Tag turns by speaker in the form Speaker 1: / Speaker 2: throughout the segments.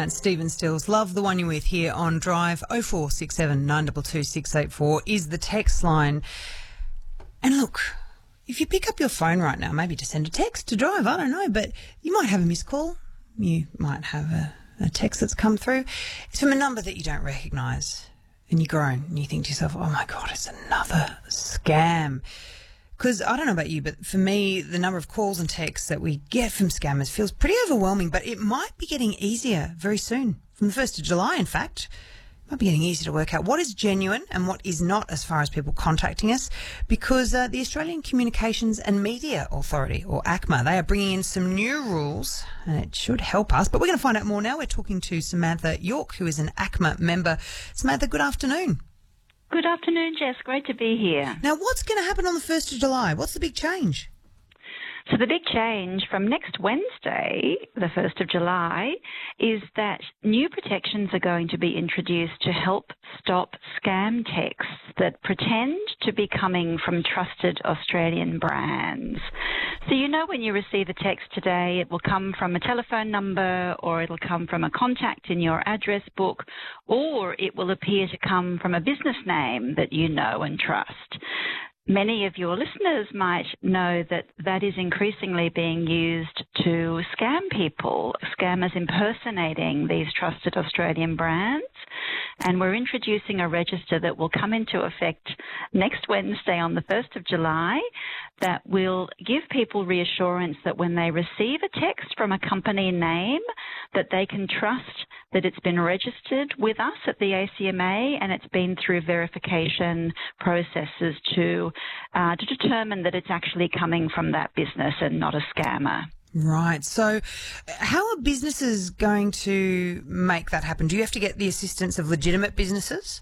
Speaker 1: client, Stephen Stills. Love the one you're with here on Drive. 0467 922 684 is the text line. And look, if you pick up your phone right now, maybe to send a text to Drive, I don't know, but you might have a missed call. You might have a text that's come through. It's from a number that you don't recognise. And you groan and you think to yourself, oh my God, it's another scam. Because I don't know about you, but for me, the number of calls and texts that we get from scammers feels pretty overwhelming, but it might be getting easier very soon. From the 1st of July, in fact, it might be getting easier to work out what is genuine and what is not as far as people contacting us, because the Australian Communications and Media Authority, or ACMA, they are bringing in some new rules and it should help us. But we're going to find out more now. We're talking to Samantha York, who is an ACMA member. Samantha, good afternoon.
Speaker 2: Good afternoon, Jess. Great to be here.
Speaker 1: Now, what's going to happen on the 1st of July? What's the big change?
Speaker 2: So the big change from next Wednesday, the 1st of July, is that new protections are going to be introduced to help stop scam texts that pretend to be coming from trusted Australian brands. So you know when you receive a text today, it will come from a telephone number, or it'll come from a contact in your address book, or it will appear to come from a business name that you know and trust. Many of your listeners might know that that is increasingly being used to scam people, scammers impersonating these trusted Australian brands. And we're introducing a register that will come into effect next Wednesday on the 1st of July that will give people reassurance that when they receive a text from a company name, that they can trust that it's been registered with us at the ACMA and it's been through verification processes to determine that it's actually coming from that business and not a scammer.
Speaker 1: Right. So how are businesses going to make that happen? Do you have to get the assistance of legitimate businesses?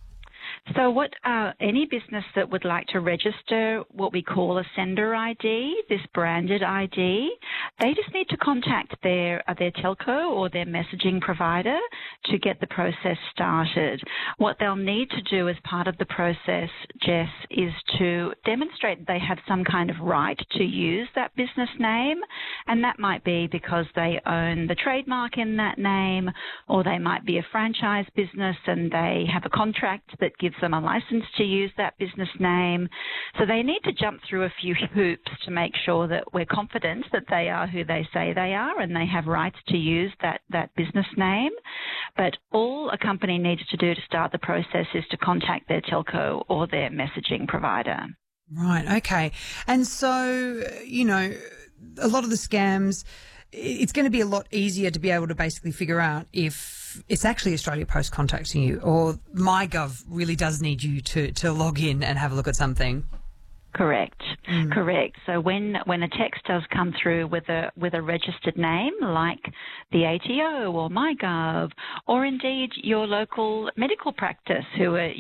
Speaker 2: So what any business that would like to register what we call a sender ID, this branded ID, they just need to contact their telco or their messaging provider to get the process started. What they'll need to do as part of the process, Jess, is to demonstrate they have some kind of right to use that business name, and that might be because they own the trademark in that name, or they might be a franchise business and they have a contract that gives them a license to use that business name. So they need to jump through a few hoops to make sure that we're confident that they are who they say they are and they have rights to use that business name. But all a company needs to do to start the process is to contact their telco or their messaging provider.
Speaker 1: Right, okay. And so, you know, a lot of the scams, it's going to be a lot easier to be able to basically figure out if it's actually Australia Post contacting you or MyGov really does need you to log in and have a look at something.
Speaker 2: Correct. Correct. So when a text does come through with a registered name like the ATO or MyGov, or indeed your local medical practice who are